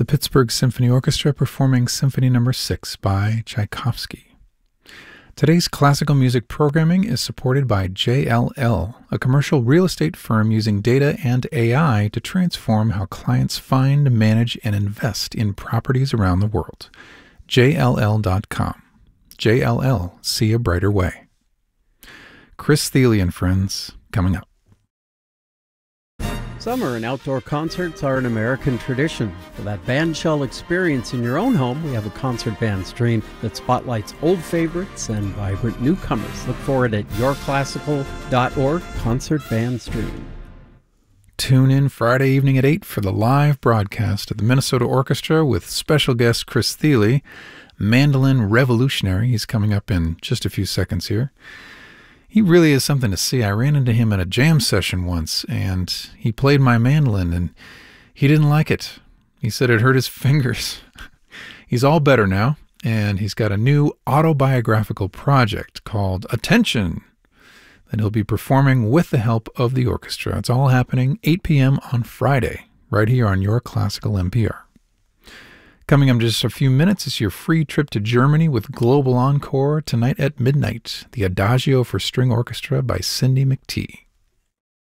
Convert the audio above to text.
the Pittsburgh Symphony Orchestra performing Symphony No. 6 by Tchaikovsky. Today's classical music programming is supported by JLL, a commercial real estate firm using data and AI to transform how clients find, manage, and invest in properties around the world. JLL.com. JLL, see a brighter way. Chris Thile and Friends, coming up. Summer and outdoor concerts are an American tradition. For that bandshell experience in your own home, we have a concert band stream that spotlights old favorites and vibrant newcomers. Look for it at yourclassical.org concert band stream. Tune in Friday evening at 8 for the live broadcast of the Minnesota Orchestra with special guest Chris Thile, mandolin revolutionary. He's coming up in just a few seconds here. He really is something to see. I ran into him at a jam session once, and he played my mandolin, and he didn't like it. He said it hurt his fingers. He's all better now, and he's got a new autobiographical project called Attention that he'll be performing with the help of the orchestra. It's all happening 8 p.m. on Friday, right here on Your Classical NPR. Coming up in just a few minutes is your free trip to Germany with Global Encore tonight at midnight, the Adagio for String Orchestra by Cindy McTee.